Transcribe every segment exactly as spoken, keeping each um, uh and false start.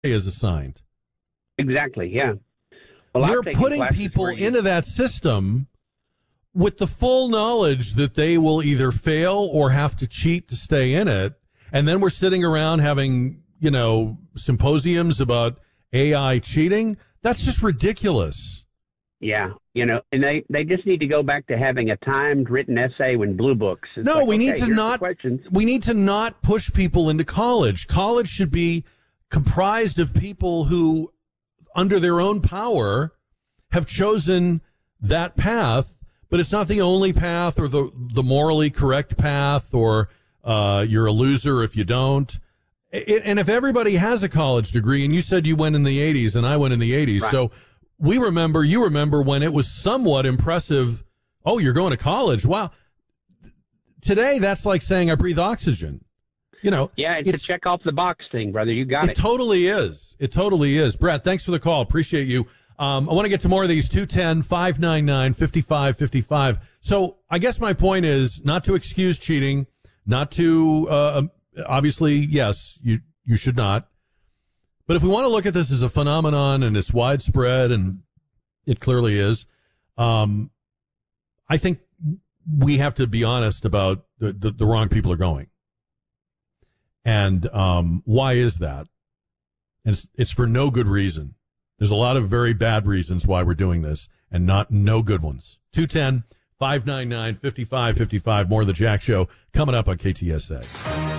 is assigned. Exactly, yeah. Well, We're putting people into that system with the full knowledge that they will either fail or have to cheat to stay in it. And then we're sitting around having, you know, symposiums about A I cheating. That's just ridiculous. Yeah, you know, and they, they just need to go back to having a timed written essay in blue books. It's no, like, we okay, need to not. We need to not push people into college. College should be comprised of people who, under their own power, have chosen that path. But it's not the only path, or the the morally correct path, or uh, you're a loser if you don't. It, and if everybody has a college degree, and you said you went in the eighties, and I went in the eighties, right. So. We remember, you remember when it was somewhat impressive. Oh, you're going to college. Wow. Today, that's like saying I breathe oxygen. You know. Yeah, it's, it's a check off the box thing, brother. You got it. It totally is. It totally is. Brett, thanks for the call. Appreciate you. Um, I want to get to more of these. two one zero, five nine nine, five five five five. So I guess my point is not to excuse cheating, not to, uh, obviously, yes, you, you should not. But if we want to look at this as a phenomenon and it's widespread, and it clearly is, um, I think we have to be honest about the, the, the wrong people are going. And um, why is that? And it's, it's for no good reason. There's a lot of very bad reasons why we're doing this, and not no good ones. two one zero, five nine nine, five five five five. More of the Jack Show coming up on K T S A.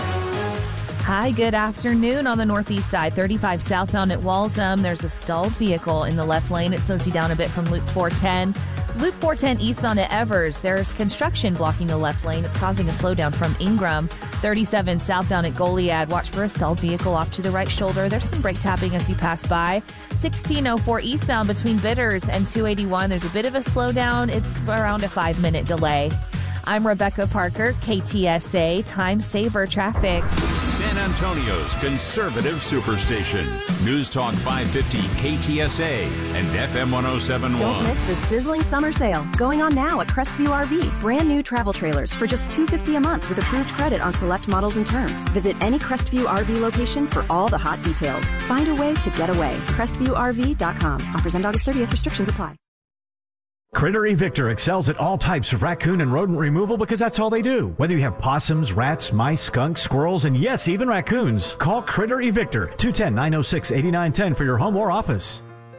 Hi, good afternoon. On the northeast side, thirty-five southbound at Walsham, there's a stalled vehicle in the left lane. It slows you down a bit from Loop four ten. Loop four ten eastbound at Evers, there's construction blocking the left lane. It's causing a slowdown from Ingram. thirty-seven southbound at Goliad, watch for a stalled vehicle off to the right shoulder. There's some brake tapping as you pass by. sixteen oh four eastbound between Bitters and two eighty-one, there's a bit of a slowdown. It's around a five-minute delay. I'm Rebecca Parker, K T S A Time Saver Traffic. San Antonio's conservative superstation. News Talk five fifty K T S A and F M one oh seven point one. Don't miss the sizzling summer sale going on now at Crestview R V. Brand new travel trailers for just two hundred fifty dollars a month with approved credit on select models and terms. Visit any Crestview R V location for all the hot details. Find a way to get away. Crestview R V dot com. Offers end August thirtieth. Restrictions apply. Critter Evictor excels at all types of raccoon and rodent removal because that's all they do. Whether you have possums, rats, mice, skunks, squirrels, and yes, even raccoons, call Critter Evictor, two one zero, nine oh six, eight nine one zero for your home or office.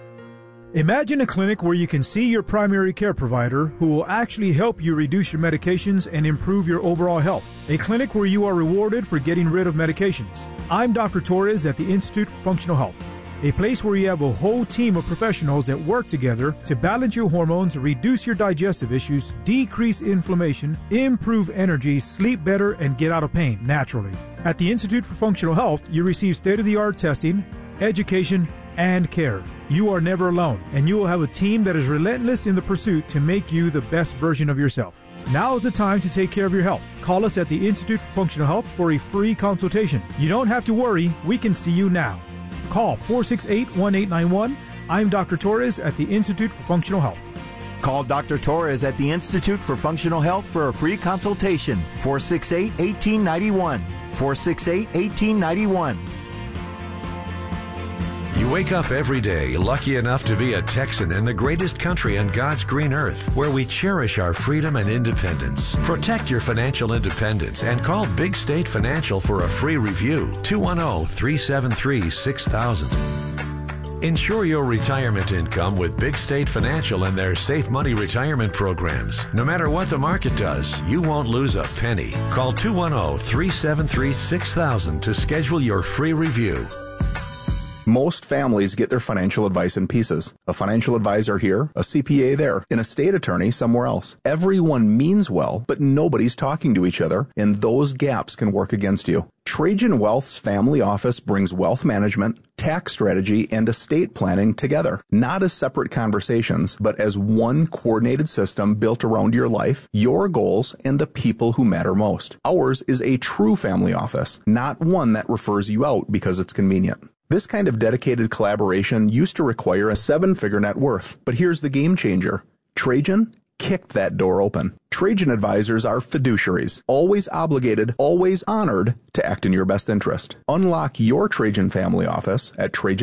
Imagine a clinic where you can see your primary care provider who will actually help you reduce your medications and improve your overall health. A clinic where you are rewarded for getting rid of medications. I'm Doctor Torres at the Institute for Functional Health. A place where you have a whole team of professionals that work together to balance your hormones, reduce your digestive issues, decrease inflammation, improve energy, sleep better, and get out of pain naturally. At the Institute for Functional Health, you receive state-of-the-art testing, education, and care. You are never alone, and you will have a team that is relentless in the pursuit to make you the best version of yourself. Now is the time to take care of your health. Call us at the Institute for Functional Health for a free consultation. You don't have to worry, we can see you now. Call four six eight, one eight nine one. I'm Doctor Torres at the Institute for Functional Health. Call Doctor Torres at the Institute for Functional Health for a free consultation. four six eight, one eight nine one. four six eight, one eight nine one. You wake up every day lucky enough to be a Texan in the greatest country on God's green earth, where we cherish our freedom and independence. Protect your financial independence and call Big State Financial for a free review. two one zero, three seven three, six thousand. Ensure your retirement income with Big State Financial and their Safe Money retirement programs. No matter what the market does, you won't lose a penny. Call two one zero, three seven three, six thousand to schedule your free review. Most families get their financial advice in pieces. A financial advisor here, a C P A there, an estate attorney somewhere else. Everyone means well, but nobody's talking to each other, and those gaps can work against you. Trajan Wealth's family office brings wealth management, tax strategy, and estate planning together, not as separate conversations, but as one coordinated system built around your life, your goals, and the people who matter most. Ours is a true family office, not one that refers you out because it's convenient. This kind of dedicated collaboration used to require a seven-figure net worth, but here's the game changer. Trajan kicked that door open. Trajan advisors are fiduciaries, always obligated, always honored to act in your best interest. Unlock your Trajan family office at Trajan